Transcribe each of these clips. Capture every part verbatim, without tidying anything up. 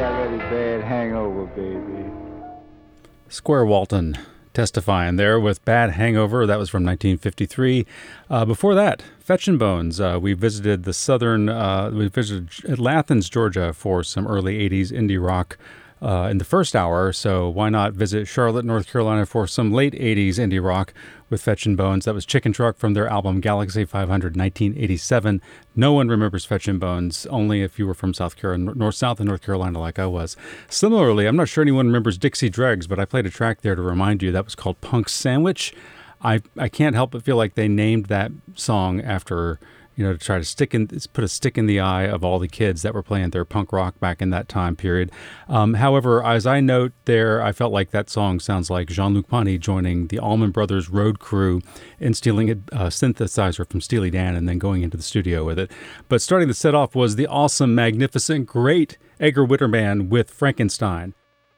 really bad hangover, baby. Square Walton testifying there with Bad Hangover. That was from nineteen fifty-three. Uh, before that, Fetchin' Bones. Uh, we visited the southern, uh, we visited Athens, Georgia for some early eighties indie rock uh, in the first hour. So why not visit Charlotte, North Carolina for some late eighties indie rock with Fetchin' Bones. That was Chicken Truck from their album Galaxy five hundred, nineteen eighty-seven. No one remembers Fetchin' Bones, only if you were from South Carolina, North, South, and North Carolina like I was. Similarly, I'm not sure anyone remembers Dixie Dregs, but I played a track there to remind you. That was called Punk Sandwich. I, I can't help but feel like they named that song after, you know, to try to stick in, put a stick in the eye of all the kids that were playing their punk rock back in that time period. Um, however, as I note there, I felt like that song sounds like Jean-Luc Ponty joining the Allman Brothers road crew and stealing a synthesizer from Steely Dan and then going into the studio with it. But starting the set off was the awesome, magnificent, great Edgar Winter Band with Frankenstein.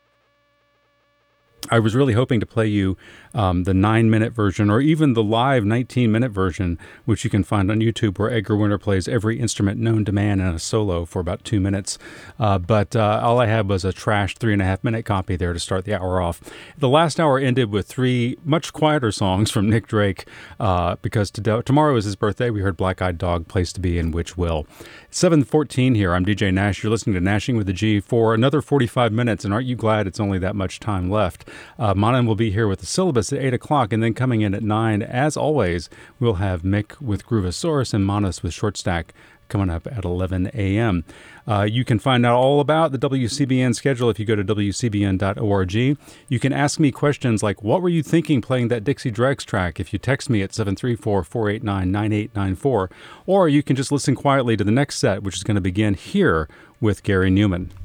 I was really hoping to play you um, the nine-minute version or even the live nineteen-minute version, which you can find on YouTube, where Edgar Winter plays every instrument known to man in a solo for about two minutes. Uh, but uh, all I had was a trash three-and-a-half-minute copy there to start the hour off. The last hour ended with three much quieter songs from Nick Drake, uh, because to- tomorrow is his birthday. We heard Black Eyed Dog, Place to Be, and Which Will. seven fourteen here. I'm D J Nash. You're listening to Nashing with the G for another forty-five minutes, and aren't you glad it's only that much time left? Uh, Manan will be here with the syllabus at eight o'clock, and then coming in at nine, as always, we'll have Mick with Groovosaurus and Manas with Short Stack coming up at eleven a.m. Uh, you can find out all about the W C B N schedule if you go to w c b n dot org. You can ask me questions like, what were you thinking playing that Dixie Dregs track, if you text me at seven three four, four eight nine, nine eight nine four. Or you can just listen quietly to the next set, which is going to begin here with Gary Newman.